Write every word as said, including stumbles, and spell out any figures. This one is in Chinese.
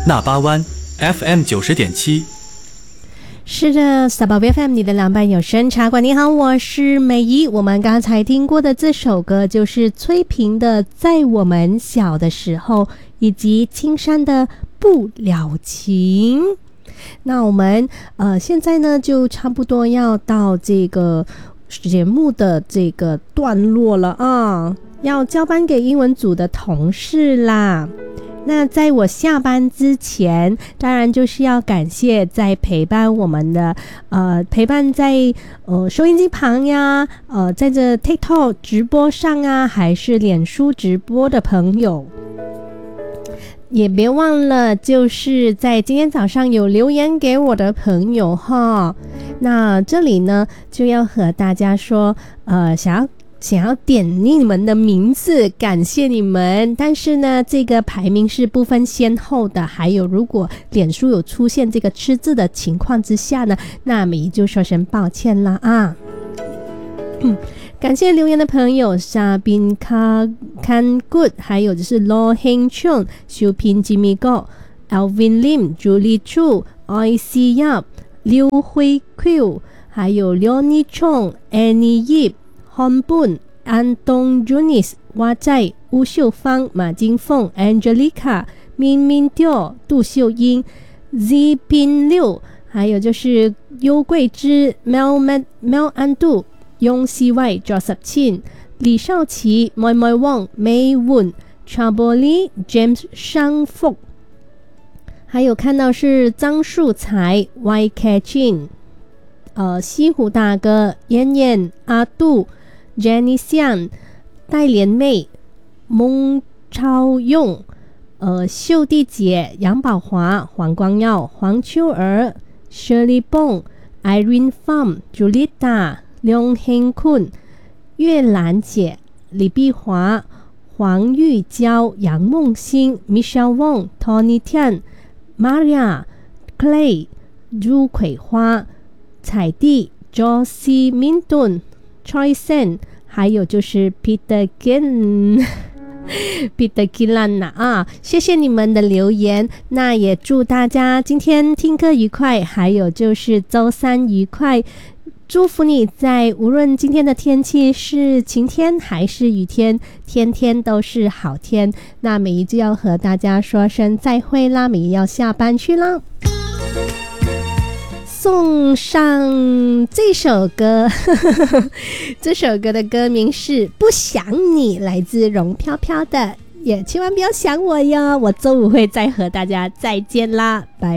纳巴湾 F M 九十点七。 是的，撒宝 F M 你的两半有声茶馆，你好，我是美仪。我们刚才听过的这首歌就是崔萍的《在我们小的时候》，以及青山的《不了情》。那我们呃现在呢就差不多要到这个节目的这个段落了啊，要交班给英文组的同事啦。那在我下班之前，当然就是要感谢在陪伴我们的呃陪伴在呃收音机旁呀，呃在这 TikTok 直播上啊，还是脸书直播的朋友。也别忘了就是在今天早上有留言给我的朋友哈。那这里呢就要和大家说呃想要想要点你们的名字，感谢你们，但是呢这个排名是不分先后的，还有如果脸书有出现这个吃字的情况之下呢，那美就说声抱歉啦啊。感谢留言的朋友沙宾卡看 good， 还有就是罗兴春、修平吉米哥、Alvin Lim、Julie Chu、I C Yap、刘辉 Q， 还有刘尼冲、Annie Yip、Han Bun、安东 Junis、蛙仔、吴秀芳、马金凤、Angelica、明明调、杜秀英、Z 宾六，还有就是优桂枝、Mel Mel 安度、雍西外 Joseph Chin、李少奇、麦麦旺、May Woon、Chaboli、James 商福，还有看到是张树才、Y Catchin、呃西湖大哥、燕燕、阿杜、Jenny 香、戴莲妹、蒙超用、呃秀弟姐、杨宝华、黄光耀、黄秋儿、Shirley Bong、Irene Pham、Julita、梁兴坤、月兰姐、李碧华、黄玉娇、杨梦欣、Michelle Wong、Tony Tian、Maria、Clay、朱葵花、彩蒂、Josie Minton、Choi Sen， 还有就是 Peter Gin Peter Gilan 啊，谢谢你们的留言。那也祝大家今天听歌愉快，还有就是周三愉快。祝福你在无论今天的天气是晴天还是雨天，天天都是好天。那美仪就要和大家说声再会啦，美仪要下班去啦。送上这首歌这首歌的歌名是不想你，来自容飘飘的，也千万不要想我哟。我周五会再和大家再见啦，拜拜。